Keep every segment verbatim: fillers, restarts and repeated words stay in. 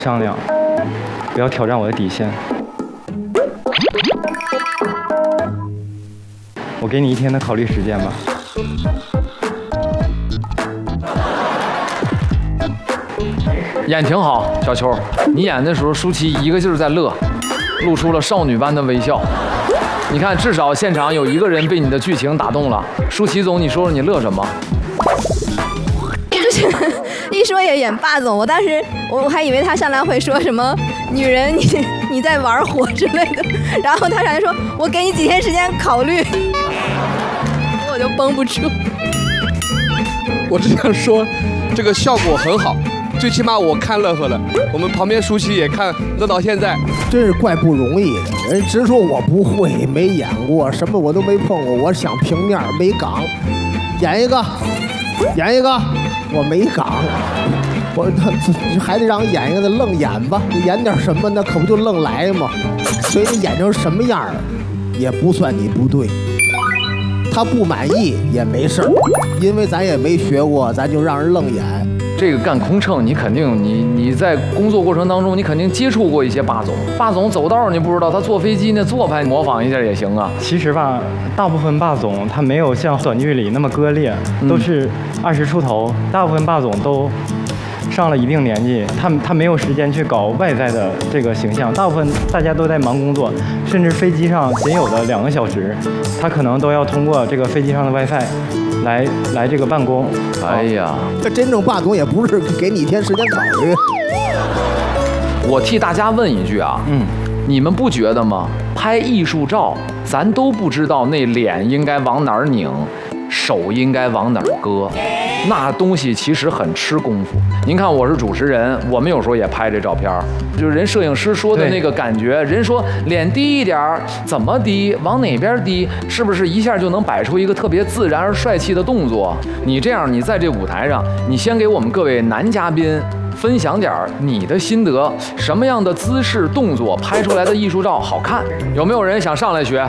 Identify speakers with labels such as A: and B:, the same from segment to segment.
A: 商量，不要挑战我的底线。我给你一天的考虑时间吧。
B: 演挺好，小秋，你演的时候，舒淇一个劲儿在乐，露出了少女般的微笑。你看，至少现场有一个人被你的剧情打动了。舒淇总，你说说你乐什么？
C: 就是一说也演霸总，我当时我还以为他上来会说什么女人你你在玩火之类的，然后他上来说我给你几天时间考虑，我就绷不住。
D: 我只想说，这个效果很好，最起码我看乐呵了。我们旁边舒淇也看乐到现在，
E: 真是怪不容易的。人直说我不会，没演过，什么我都没碰过，我想平面没岗，演一个，演一个。我没岗，我他还得让演一个，愣演吧，你演点什么，那可不就愣来吗？所以你演成什么样儿，也不算你不对。他不满意也没事儿，因为咱也没学过，咱就让人愣演。
B: 这个干空乘，你肯定你你在工作过程当中，你肯定接触过一些霸总。霸总走道你不知道，他坐飞机那做派模仿一下也行啊。
A: 其实吧，大部分霸总他没有像短剧里那么割裂，都是二十出头。大部分霸总都上了一定年纪，他他没有时间去搞外在的这个形象。大部分大家都在忙工作，甚至飞机上仅有的两个小时，他可能都要通过这个飞机上的 WiFi。来来这个办公，
B: 哎呀，
E: 这真正霸总也不是给你一天时间考虑。
B: 我替大家问一句啊，嗯，你们不觉得吗？拍艺术照，咱都不知道那脸应该往哪儿拧，手应该往哪儿搁，那东西其实很吃功夫。您看，我是主持人，我们有时候也拍这照片，就是人摄影师说的那个感觉，人说脸低一点儿，怎么低，往哪边低，是不是一下就能摆出一个特别自然而帅气的动作？你这样，你在这舞台上，你先给我们各位男嘉宾分享点你的心得，什么样的姿势动作拍出来的艺术照好看？有没有人想上来学？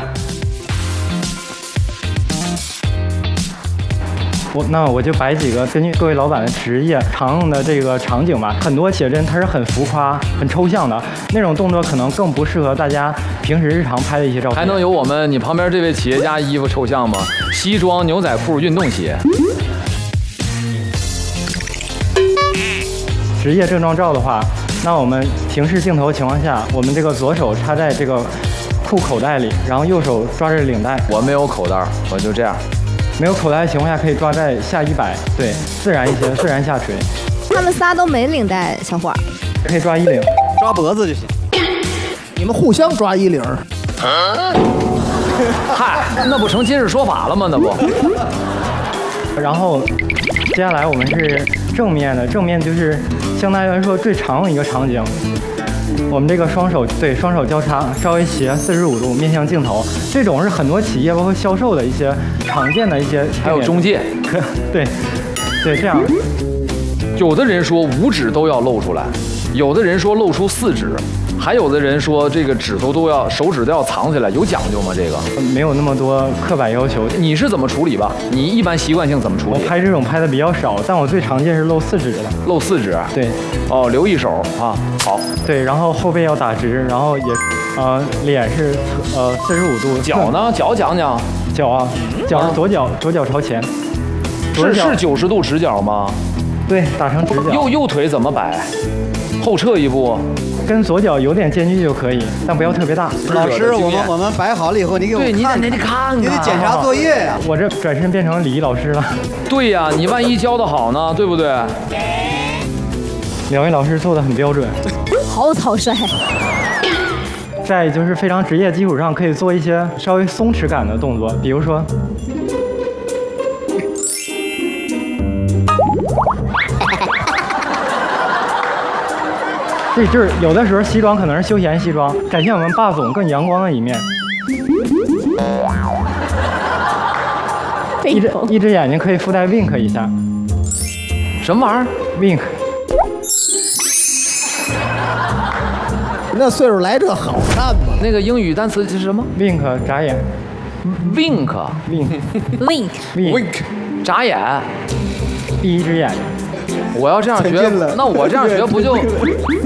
A: 我那我就摆几个根据各位老板的职业常用的这个场景吧。很多写真它是很浮夸、很抽象的那种动作，可能更不适合大家平时日常拍的一些照片。
B: 还能有我们你旁边这位企业家衣服抽象吗？西装、牛仔裤、运动鞋。
A: 职业正装照的话，那我们平视镜头情况下，我们这个左手插在这个裤口袋里，然后右手抓着领带。
B: 我没有口袋，我就这样。
A: 没有口袋的情况下，可以抓在下衣摆，对，自然一些，自然下垂。
C: 他们仨都没领带，小伙儿
A: 可以抓衣领，
E: 抓脖子就行。你们互相抓衣领。
B: 嗨，那不成今日说法了吗？那不。
A: 然后，接下来我们是正面的，正面就是相当于来说最常用一个场景。我们这个双手对双手交叉，稍微斜四十五度面向镜头，这种是很多企业包括销售的一些常见的一些，
B: 还有中介，
A: 对，对，这样。
B: 有的人说五指都要露出来，有的人说露出四指，还有的人说这个指头都要手指都要藏起来，有讲究吗？这个
A: 没有那么多刻板要求。
B: 你是怎么处理吧？你一般习惯性怎么处理？
A: 我拍这种拍的比较少，但我最常见是露四指的。
B: 露四指？
A: 对。
B: 哦，留一手啊，好。
A: 对，然后后背要打直，然后也，呃，脸是呃四十五度。
B: 脚呢？脚讲讲。
A: 脚啊，脚是左脚，左脚朝前。
B: 是是九十度直角吗？
A: 对，打成直角。
B: 右右腿怎么摆？后撤一步。
A: 跟左脚有点间距就可以，但不要特别大。
F: 老师，我们我们摆好了以后，你给我看。
B: 对，你得你得看看，
F: 你得检查作业呀。
A: 我这转身变成礼仪老师了。
B: 对呀，你万一教的好呢，对不对？
A: 两位老师做的很标准，
C: 好草率。
A: 在就是非常职业基础上，可以做一些稍微松弛感的动作，比如说。对，就是有的时候西装可能是休闲西装，展现我们霸总更阳光的一面。一只一只眼睛可以附带 wink 一下。
B: 什么玩意儿
A: ？wink。
E: 那岁数来这好看吗？
B: 那个英语单词是什么
A: ？wink 眨眼。
B: wink
A: wink
C: wink
B: wink 眨眼，
A: 闭一只眼睛。
B: 我要这样学，那我这样学不就